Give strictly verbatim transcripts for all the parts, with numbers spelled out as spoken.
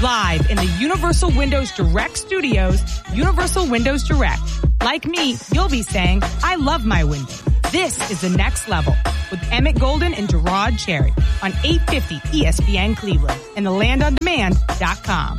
Live in the Universal Windows Direct Studios, Universal Windows Direct. Like me, you'll be saying, I love my window. This is the next level with Emmett Golden and Gerard Cherry on eight fifty E S P N Cleveland and the land on demand dot com.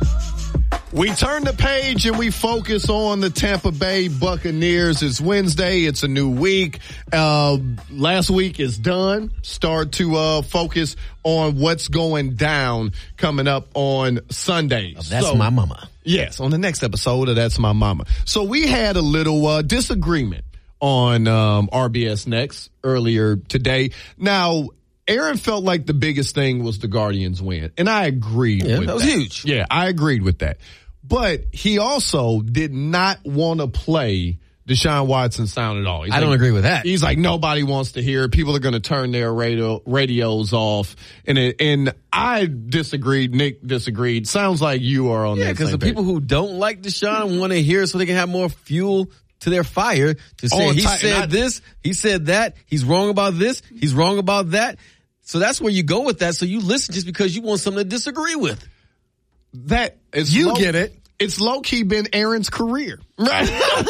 We turn the page and we focus on the Tampa Bay Buccaneers. It's Wednesday. It's a new week. Uh, last week is done. Start to uh, focus on what's going down coming up on Sundays. Oh, that's so, my mama. Yes, on the next episode of That's My Mama. So we had a little uh, disagreement on um, R B S Next earlier today. Now, Aaron felt like the biggest thing was the Guardians win, and I agreed yeah, with that. That was huge. Yeah, I agreed with that. But he also did not want to play Deshaun Watson sound at all. He's I like, don't agree with that. He's like, nobody wants to hear it. People are going to turn their radio, radios off. And it, and I disagreed. Nick disagreed. Sounds like you are on yeah, that because the page. people who don't like Deshaun want to hear it so they can have more fuel to their fire to say, oh, he t- said I, this, he said that, he's wrong about this, he's wrong about that. So that's where you go with that. So you listen just because you want something to disagree with. That is You low, get it. It's low-key been Aaron's career. Right?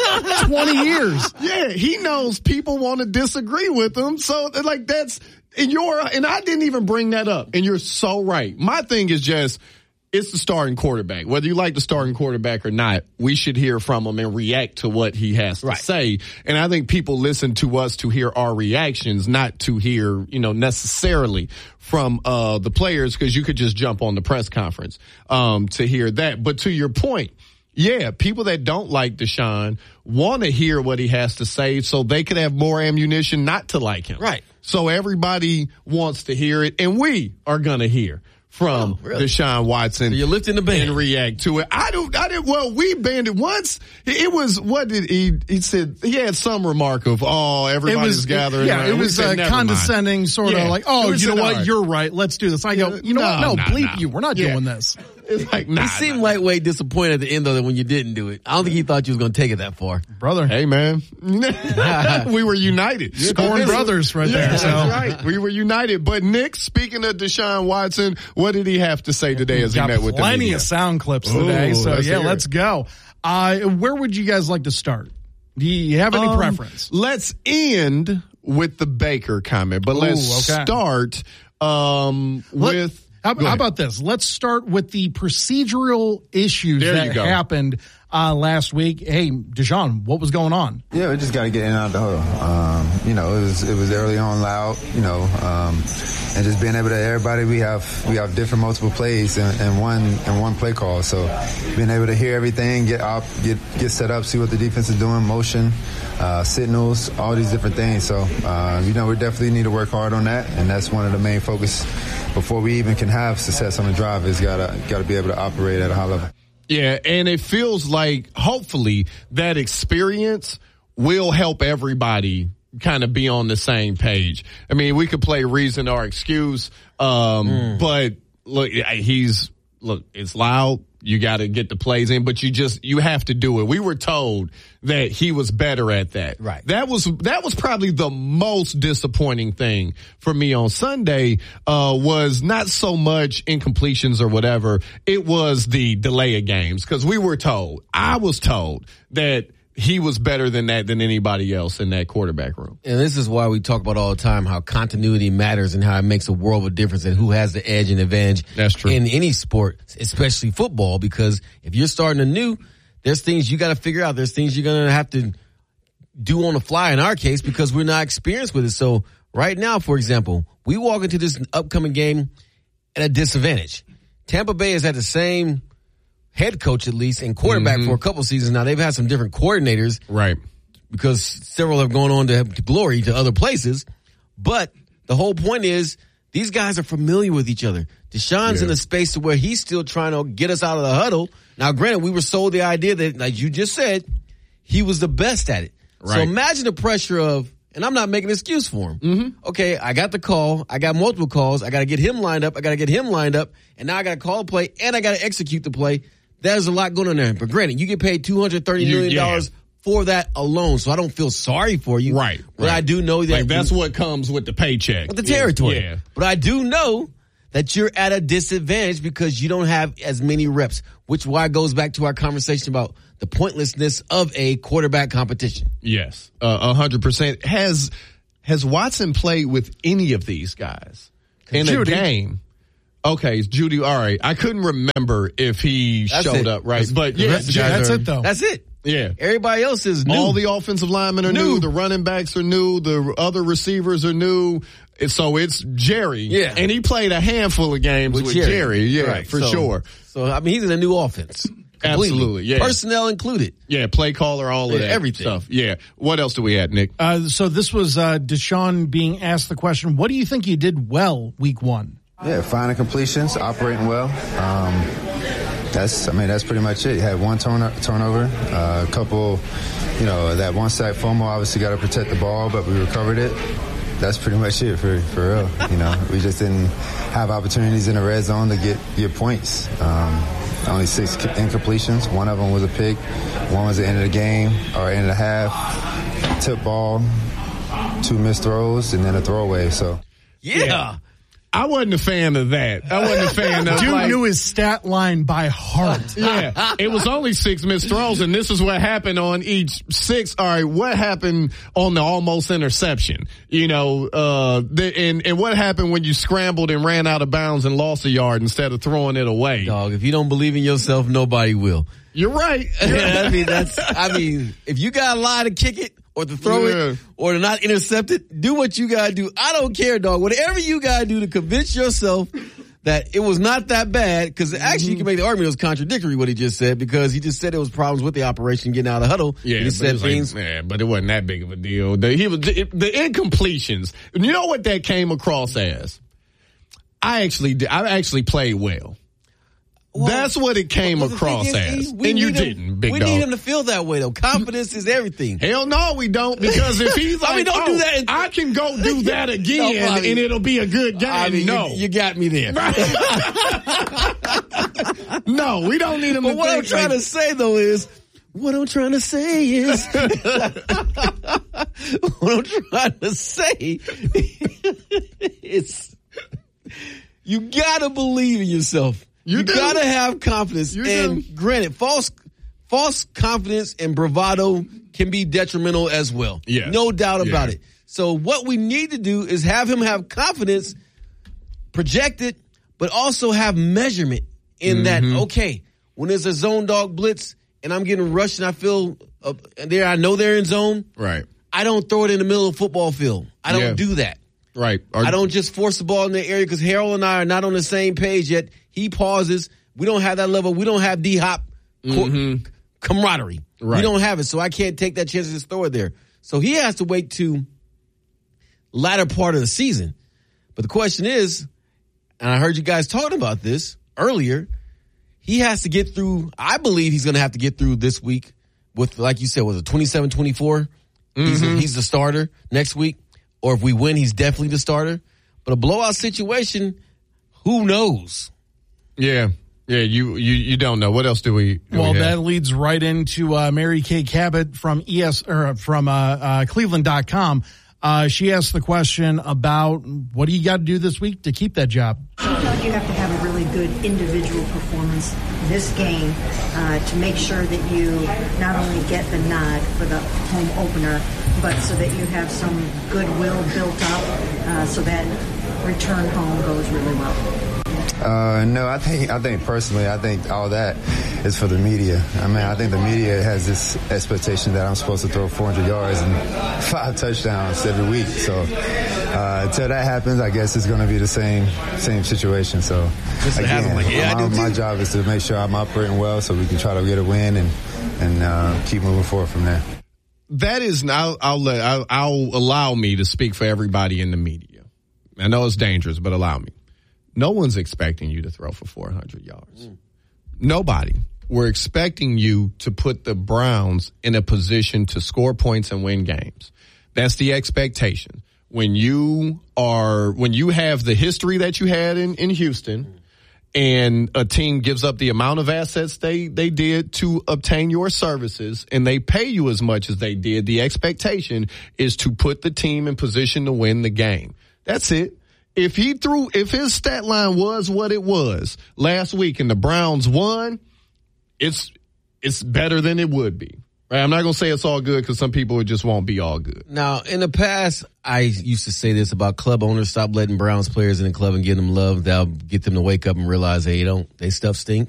twenty years. Yeah, he knows people want to disagree with him. So, like, that's, and you're, and I didn't even bring that up. And you're so right. My thing is just, it's the starting quarterback. Whether you like the starting quarterback or not, we should hear from him and react to what he has to right. say. And I think people listen to us to hear our reactions, not to hear, you know, necessarily from uh the players, because you could just jump on the press conference um to hear that. But to your point, yeah, people that don't like Deshaun want to hear what he has to say so they could have more ammunition not to like him. Right. So everybody wants to hear it, and we are going to hear from oh, really? Deshaun Watson. So you're lifting the band and react to it. I don't, I didn't, well, we banned it once. It was, what did he, he said, he had some remark of, oh, everybody's was, gathering. Yeah, around. it was said, uh, condescending, mind. sort of yeah. like, oh, you know what, right. you're right, let's do this. I go, you know no, what, no, nah, bleep nah. you, we're not yeah. doing this. It's like, nah, he seemed nah. lightweight disappointed at the end, though, when you didn't do it. I don't think he thought you was going to take it that far. Brother. Hey, man. We were united. Scorn brothers right yeah, there. So. That's right. We were united. But Nick, speaking of Deshaun Watson, what did he have to say today as he Got met with the plenty media? of sound clips today. Ooh, so, let's yeah, hear let's it. go. Uh, where would you guys like to start? Do you have any um, preference? Let's end with the Baker comment, but let's Ooh, okay. start um, Let, with... How, how about this? Let's start with the procedural issues There you that go. happened uh, last week. Hey, Deshaun, what was going on? Yeah, we just got to get in and out the huddle. Um, you know, it was it was early on loud. You know, um, and just being able to everybody we have we have different multiple plays in, in one in one play call. So being able to hear everything, get up, get get set up, see what the defense is doing, motion, uh, signals, all these different things. So uh, you know, we definitely need to work hard on that, and that's one of the main focus before we even can have success on the drive. Is gotta gotta be able to operate at a high level. Yeah, and it feels like hopefully that experience will help everybody kind of be on the same page. I mean, we could play reason or excuse, um, mm. but look, he's look, it's loud. You got to get the plays in, but you just, you have to do it. We were told that he was better at that. Right. That was, that was probably the most disappointing thing for me on Sunday, uh, was not so much incompletions or whatever. It was the delay of games, because we were told, I was told that he was better than that than anybody else in that quarterback room. And this is why we talk about all the time how continuity matters and how it makes a world of a difference and who has the edge and advantage. That's true. In any sport, especially football, because if you're starting anew, there's things you got to figure out. There's things you're going to have to do on the fly in our case because we're not experienced with it. So right now, for example, we walk into this upcoming game at a disadvantage. Tampa Bay has had the same head coach, at least, and quarterback mm-hmm. for a couple seasons now. They've had some different coordinators. Right. Because several have gone on to, to glory to other places. But the whole point is these guys are familiar with each other. Deshaun's yeah. in a space to where he's still trying to get us out of the huddle. Now, granted, we were sold the idea that, like you just said, he was the best at it. Right. So imagine the pressure of, and I'm not making an excuse for him. Mm-hmm. Okay, I got the call. I got multiple calls. I got to get him lined up. I got to get him lined up. And now I got to call a play, and I got to execute the play. There's a lot going on there. But granted, you get paid two hundred thirty million dollars yeah. for that alone, so I don't feel sorry for you. Right. But right. I do know that. Like that's what comes with the paycheck. With the territory. Yeah. But I do know that you're at a disadvantage because you don't have as many reps, which why goes back to our conversation about the pointlessness of a quarterback competition. Yes, a hundred percent. Has has Watson played with any of these guys in Judy. a game? Okay, Judy. All right, I couldn't remember if he That's showed it. up, right? That's- but the yeah, rest of the yeah, guys That's are- it, though. That's it. yeah. Everybody else is new. All the offensive linemen are new. New. The running backs are new. The other receivers are new. So it's Jerry. Yeah. And he played a handful of games with, Jerry. Yeah, Right. for So- sure. So, I mean, he's in a new offense. Completely. Absolutely, yeah. Personnel included. Yeah, play caller, all of Yeah, that everything. stuff. Yeah. What else do we have, Nick? Uh, so this was uh, Deshaun being asked the question, what do you think you did well week one? Yeah, finding completions, operating well. Um, that's, I mean, that's pretty much it. You had one turn- turnover, uh, a couple, you know, that one sack fumble. Obviously, got to protect the ball, but we recovered it. That's pretty much it for for real. You know, we just didn't have opportunities in the red zone to get get points. Um, only six incompletions. One of them was a pick. One was the end of the game or end of the half. Tip ball, two missed throws, and then a throwaway. So. Yeah. Yeah. I wasn't a fan of that. I wasn't a fan of Dude like, knew his stat line by heart. yeah, it was only six missed throws, and this is what happened on each six. All right, what happened on the almost interception? You know, uh, the, and and what happened when you scrambled and ran out of bounds and lost a yard instead of throwing it away? Dog, if you don't believe in yourself, nobody will. You're right. I mean, that's, I mean, if you got a lie to kick it or to throw Yeah. it or to not intercept it, do what you gotta do. I don't care, dog. Whatever you gotta do to convince yourself that it was not that bad, because actually you can make the argument it was contradictory what he just said, because he just said there was problems with the operation getting out of huddle. Yeah, he but said it was things. like, man, but it wasn't that big of a deal. The, he was the, the incompletions. You know what that came across as? I actually did. I actually played well. Well, That's what it came well, the across thing is, as, we and you need him- didn't, big We dog. need him to feel that way, though. Confidence is everything. Hell no, we don't, because if he's like, I mean, don't oh, do that in- I can go do that again, No, I mean- and it'll be a good game. I mean, no, you, you got me there. no, we don't need him. But to what I'm think trying like, to say, though, is what I'm trying to say is what I'm trying to say is you gotta believe in yourself. You You, do. gotta have confidence. You and do. granted, false false confidence and bravado can be detrimental as well. Yes. No doubt about Yeah. it. So what we need to do is have him have confidence, project it, but also have measurement in that, okay, when there's a zone dog blitz and I'm getting rushed and I feel uh, there, I know they're in zone. right, I don't throw it in the middle of the football field. I don't Yeah. do that. right. Or- I don't just force the ball in the area because Harold and I are not on the same page yet. He pauses. We don't have that level. We don't have D-Hop co- camaraderie. Right. We don't have it, so I can't take that chance to just throw it there. So he has to wait to latter part of the season. But the question is, and I heard you guys talking about this earlier, he has to get through, I believe he's going to have to get through this week with, like you said, was it twenty-seven twenty-four? He's, he's the starter next week. Or if we win, he's definitely the starter. But a blowout situation, who knows? yeah, yeah. You, you, you don't know. What else do we? Do Well, we that have? leads right into uh, Mary Kay Cabot from E S or from uh, uh, Cleveland dot com. Uh, she asked the question about what do you got to do this week to keep that job? I feel like you have to have a really good individual performance this game uh, to make sure that you not only get the nod for the home opener, but so that you have some goodwill built up uh, so that return home goes really well. Uh, no, I think I think personally, I think all that is for the media. I mean, I think the media has this expectation that I'm supposed to throw four hundred yards and five touchdowns every week. So uh, until that happens, I guess it's going to be the same same situation. So Just to have again, them like, yeah, I my, do my too. job is to make sure I'm operating well, so we can try to get a win and and uh, keep moving forward from there. That is, I'll, I'll let, I'll, I'll allow me to speak for everybody in the media. I know it's dangerous, but allow me. No one's expecting you to throw for four hundred yards. Mm. Nobody. We're expecting you to put the Browns in a position to score points and win games. That's the expectation. When you are, when you have the history that you had in, in Houston, and a team gives up the amount of assets they, they did to obtain your services, and they pay you as much as they did, the expectation is to put the team in position to win the game. That's it. if he threw, if his stat line was what it was last week and the Browns won, it's it's better than it would be. Right? I'm not going to say it's all good because some people it just won't be all good. Now, in the past, I used to say this about club owners: stop letting Browns players in the club and give them love. That'll get them to wake up and realize they don't, they stuff stink.